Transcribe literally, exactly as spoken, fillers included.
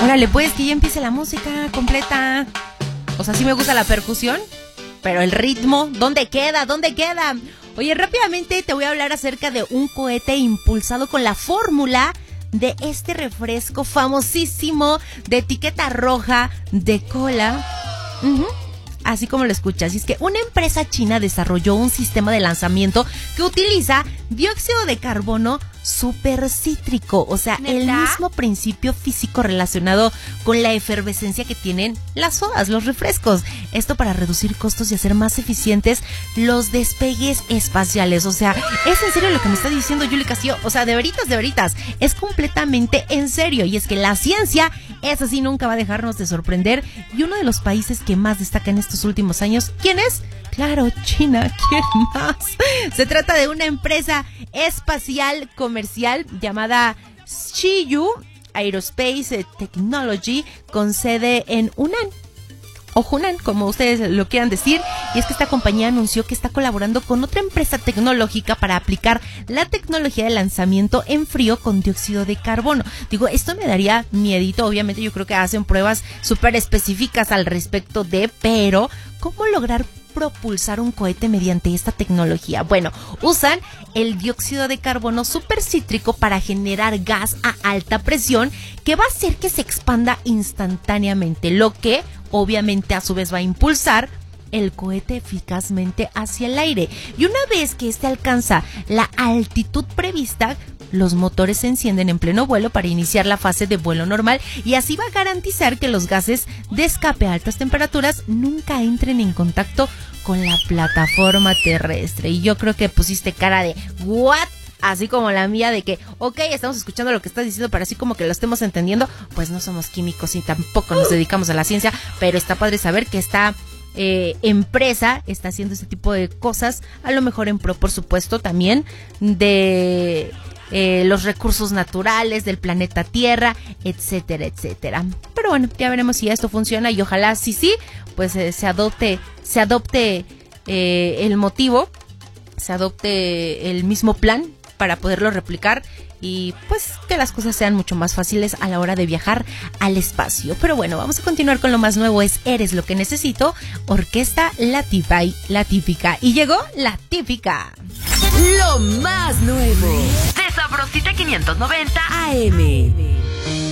Órale, pues, que ya empiece la música completa. O sea, sí me gusta la percusión, pero el ritmo, ¿dónde queda? ¿Dónde queda? Oye, rápidamente te voy a hablar acerca de un cohete impulsado con la fórmula de este refresco famosísimo de etiqueta roja de cola. Uh-huh. Así como lo escuchas. Y es que una empresa china desarrolló un sistema de lanzamiento que utiliza dióxido de carbono supercítrico, o sea, ¿neta? El mismo principio físico relacionado con la efervescencia que tienen las sodas, los refrescos. Esto para reducir costos y hacer más eficientes los despegues espaciales. O sea, ¿es en serio lo que me está diciendo Yuli Castillo? O sea, de veritas, de veritas, es completamente en serio. Y es que la ciencia, esa sí, nunca va a dejarnos de sorprender. Y uno de los países que más destaca en estos últimos años, ¿quién es? Claro, China. ¿Quién más? Se trata de una empresa espacial comercial llamada Shiyu Aerospace Technology con sede en Hunan o Hunan, como ustedes lo quieran decir. Y es que esta compañía anunció que está colaborando con otra empresa tecnológica para aplicar la tecnología de lanzamiento en frío con dióxido de carbono. Digo, esto me daría miedito. Obviamente yo creo que hacen pruebas súper específicas al respecto de, pero ¿cómo lograr propulsar un cohete mediante esta tecnología? Bueno, usan el dióxido de carbono supercítrico para generar gas a alta presión que va a hacer que se expanda instantáneamente, lo que obviamente a su vez va a impulsar el cohete eficazmente hacia el aire. Y una vez que este alcanza la altitud prevista, los motores se encienden en pleno vuelo para iniciar la fase de vuelo normal, y así va a garantizar que los gases de escape a altas temperaturas nunca entren en contacto con la plataforma terrestre. Y yo creo que pusiste cara de ¿what? Así como la mía de que, ok, estamos escuchando lo que estás diciendo, pero así como que lo estemos entendiendo, pues no somos químicos y tampoco nos dedicamos a la ciencia, pero está padre saber que esta eh, empresa está haciendo este tipo de cosas, a lo mejor en pro, por supuesto, también de eh, los recursos naturales del planeta Tierra, etcétera, etcétera. Pero bueno, ya veremos si esto funciona y ojalá sí, sí, pues eh, se adopte, se adopte eh, el motivo, se adopte el mismo plan para poderlo replicar y pues que las cosas sean mucho más fáciles a la hora de viajar al espacio. Pero bueno, vamos a continuar con lo más nuevo. Es Eres lo que necesito, Orquesta La Típica, La Típica. Y llegó La Típica. Lo más nuevo de Sabrosita quinientos noventa A M.